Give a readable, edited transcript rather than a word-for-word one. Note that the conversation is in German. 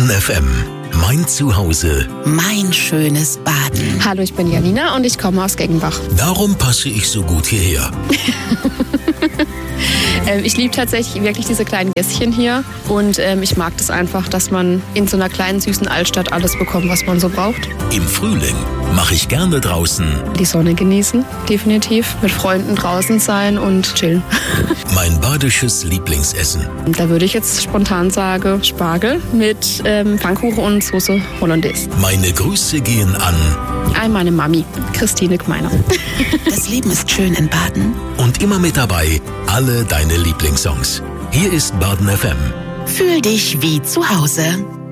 Baden FM. Mein Zuhause. Mein schönes Baden. Hallo, ich bin Janina und ich komme aus Geggenbach. Darum passe ich so gut hierher. Ich liebe tatsächlich wirklich diese kleinen Gässchen hier und ich mag das einfach, dass man in so einer kleinen, süßen Altstadt alles bekommt, was man so braucht. Im Frühling mache ich gerne draußen. Die Sonne genießen, definitiv. Mit Freunden draußen sein und chillen. Mein badisches Lieblingsessen. Da würde ich jetzt spontan sagen, Spargel mit Pfannkuchen und Soße Hollandaise. Meine Grüße gehen an Meine Mami, Christine Gmeiner. Das Leben ist schön in Baden. und immer mit dabei alle deine Lieblingssongs. Hier ist Baden FM. Fühl dich wie zu Hause.